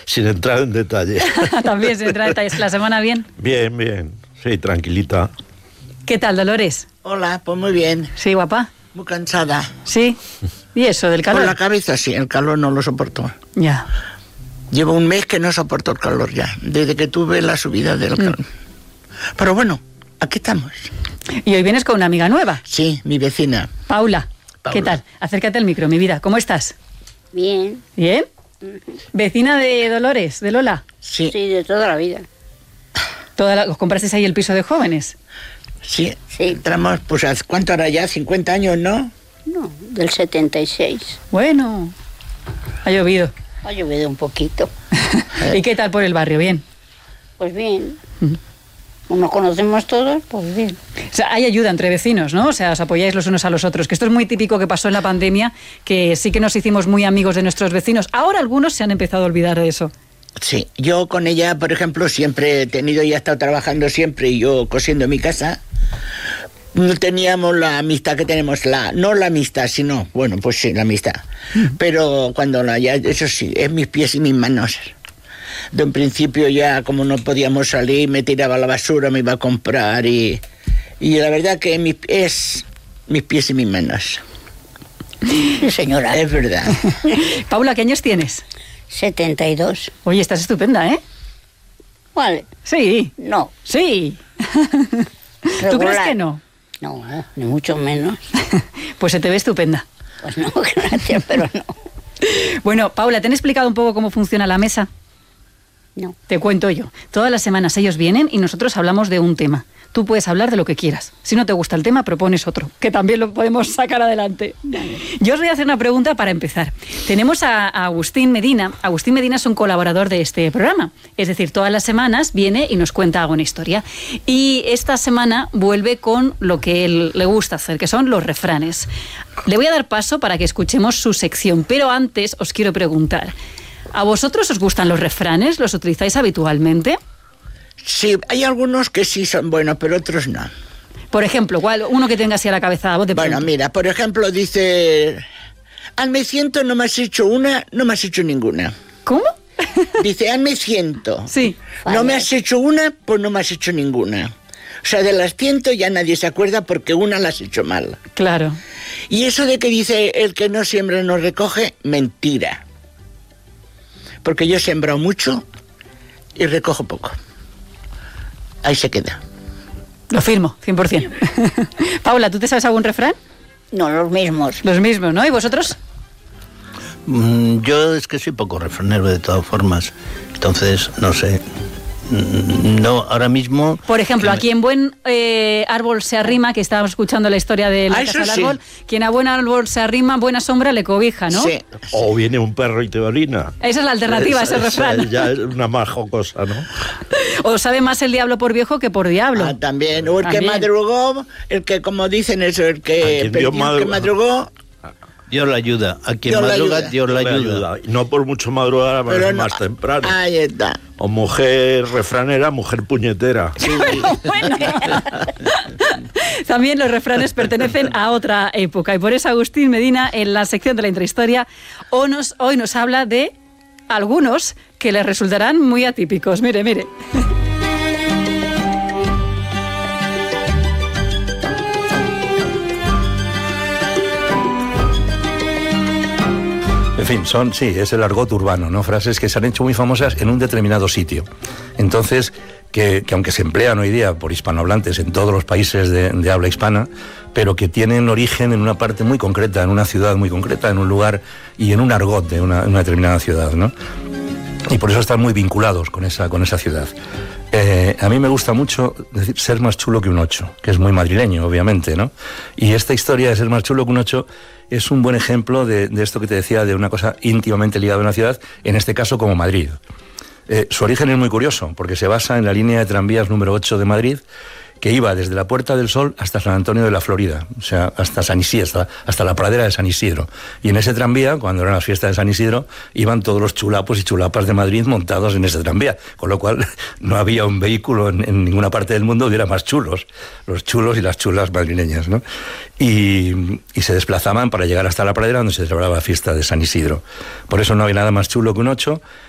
Sin entrar en detalle. También sin entrar en detalles. ¿La semana bien? Bien. Sí, tranquilita. ¿Qué tal, Dolores? Hola, pues muy bien. Sí, guapa. Muy cansada. Sí. ¿Y eso del calor? Por la cabeza, sí, el calor no lo soporto. Ya. Llevo un mes que no soporto el calor ya, desde que tuve la subida del calor. Pero bueno, aquí estamos. Y hoy vienes con una amiga nueva. Sí, mi vecina. Paula. ¿Qué tal? Acércate al micro, mi vida. ¿Cómo estás? Bien. ¿Bien? ¿Vecina de Dolores, de Lola? Sí. Sí, de toda la vida. ¿Os comprasteis ahí el piso de jóvenes? Sí. Sí. Entramos, pues, ¿cuánto hará ya? 50 años, ¿no? No, del 76. Bueno, ha llovido. Ha llovido un poquito. ¿Y qué tal por el barrio? ¿Bien? Pues bien. Nos conocemos todos, pues bien. O sea, hay ayuda entre vecinos, ¿no? O sea, os apoyáis los unos a los otros, que esto es muy típico que pasó en la pandemia, que sí que nos hicimos muy amigos de nuestros vecinos. Ahora algunos se han empezado a olvidar de eso. Sí, yo con ella, por ejemplo, siempre he tenido, ella ha estado trabajando siempre y yo cosiendo en mi casa. No teníamos la amistad que tenemos, no la amistad, sino, bueno, pues sí, la amistad. Pero cuando eso sí, es mis pies y mis manos. De un principio ya, como no podíamos salir, me tiraba a la basura, me iba a comprar y la verdad que es mis pies y mis manos. Sí, señora. Es verdad. Paula, ¿qué años tienes? 72. Oye, estás estupenda, ¿eh? Vale. Sí. No. Sí. Regular. ¿Tú crees que no? No, ni mucho menos. Pues se te ve estupenda. Pues no, gracias, pero no. Bueno, Paula, ¿te han explicado un poco cómo funciona la mesa? No. Te cuento yo. Todas las semanas ellos vienen y nosotros hablamos de un tema. Tú puedes hablar de lo que quieras. Si no te gusta el tema, propones otro, que también lo podemos sacar adelante. Yo os voy a hacer una pregunta para empezar. Tenemos a Agustín Medina. Agustín Medina es un colaborador de este programa. Es decir, todas las semanas viene y nos cuenta alguna historia. Y esta semana vuelve con lo que él le gusta hacer, que son los refranes. Le voy a dar paso para que escuchemos su sección, pero antes os quiero preguntar, ¿a vosotros os gustan los refranes? ¿Los utilizáis habitualmente? Sí, hay algunos que sí son buenos, pero otros no. Por ejemplo, uno que tenga así a la cabeza. Vos de bueno, pronto. Mira, por ejemplo, dice... Hazme 100, no me has hecho una, no me has hecho ninguna. ¿Cómo? Dice, hazme 100. Sí. No me has hecho una, pues no me has hecho ninguna. O sea, de las 100 ya nadie se acuerda porque una la has hecho mal. Claro. Y eso de que dice, el que no siembra no recoge, mentira. Porque yo he sembrado mucho y recojo poco. Ahí se queda. Lo firmo, 100%. Paula, ¿tú te sabes algún refrán? No, los mismos. Los mismos, ¿no? ¿Y vosotros? Yo es que soy poco refranero de todas formas. Entonces, no sé. No, ahora mismo... Por ejemplo, aquí en buen árbol se arrima, que estábamos escuchando la historia de la casa del árbol, quien a buen árbol se arrima, buena sombra le cobija, ¿no? Sí. O viene un perro y te orina. Esa es la alternativa, ese refrán. Ya es una más jocosa, ¿no? O sabe más el diablo por viejo que por diablo. Ah, también. O el También. que madrugó, el que, como dicen eso, el que Dios que madrugó... Dios la ayuda. A quien Dios la madruga, ayuda. Dios la ayuda. No por mucho madrugar, Pero más temprano. Ahí está. O mujer refranera, mujer puñetera. Sí. Bueno. También los refranes pertenecen a otra época. Y por eso Agustín Medina, en la sección de la intrahistoria, hoy nos habla de algunos que les resultarán muy atípicos. Mire, mire. En fin, es el argot urbano, ¿no? Frases que se han hecho muy famosas en un determinado sitio. Entonces, que aunque se emplean hoy día por hispanohablantes en todos los países de habla hispana, pero que tienen origen en una parte muy concreta, en una ciudad muy concreta, en un lugar y en un argot de una determinada ciudad, ¿no? Y por eso están muy vinculados con esa ciudad. A mí me gusta mucho decir ser más chulo que un 8, que es muy madrileño, obviamente, ¿no? Y esta historia de ser más chulo que un 8 es un buen ejemplo de esto que te decía, de una cosa íntimamente ligada a una ciudad, en este caso como Madrid. Su origen es muy curioso, porque se basa en la línea de tranvías número 8 de Madrid, que iba desde la Puerta del Sol hasta San Antonio de la Florida, o sea, hasta San Isidro, hasta la pradera de San Isidro. Y en ese tranvía, cuando eran las fiestas de San Isidro, iban todos los chulapos y chulapas de Madrid montados en ese tranvía, con lo cual no había un vehículo en ninguna parte del mundo que hubiera más chulos, los chulos y las chulas madrileñas, ¿no? Y se desplazaban para llegar hasta la pradera donde se celebraba la fiesta de San Isidro. Por eso no había nada más chulo que un 8,